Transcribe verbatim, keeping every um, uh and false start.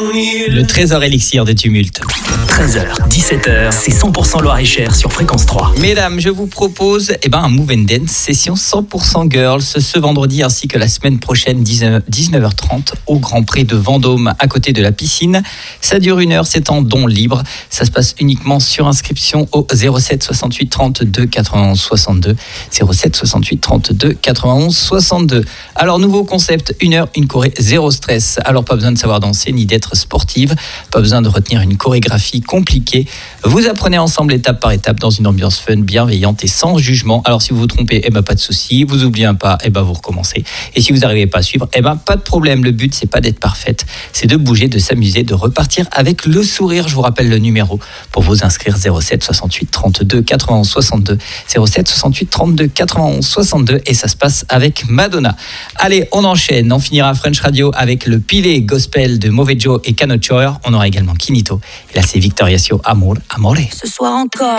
Le trésor élixir de tumulte. treize heures, dix-sept heures, c'est cent pour cent Loir-et-Cher sur Fréquence trois. Mesdames, je vous propose eh ben, un Move and Dance session cent pour cent Girls ce vendredi ainsi que la semaine prochaine dix-neuf heures trente au Grand Prix de Vendôme à côté de la piscine. Ça dure une heure, c'est en don libre. Ça se passe uniquement sur inscription au zéro sept soixante-huit trente-deux quatre-vingt-onze soixante-deux. zéro sept soixante-huit trente-deux quatre-vingt-onze soixante-deux. Alors nouveau concept, une heure, une choré, zéro stress. Alors pas besoin de savoir danser ni d'être sportive, pas besoin de retenir une chorégraphie compliquée. Vous apprenez ensemble étape par étape dans une ambiance fun, bienveillante et sans jugement. Alors si vous vous trompez, eh ben pas de souci, vous oubliez un pas, eh ben vous recommencez. Et si vous n'arrivez pas à suivre, eh ben pas de problème. Le but c'est pas d'être parfaite, c'est de bouger, de s'amuser, de repartir avec le sourire. Je vous rappelle le numéro pour vous inscrire zéro sept soixante-huit trente-deux quatre-vingt-onze soixante-deux. zéro sept soixante-huit trente-deux quatre-vingt-onze soixante-deux et ça se passe avec Madonna. Allez, on enchaîne, on finira French Radio avec le Pilé Gospel de Mauvais Joe et Canochoir. On aura également Kinito. Et là c'est Victoriacio, Amor, Amore. Ce soir encore.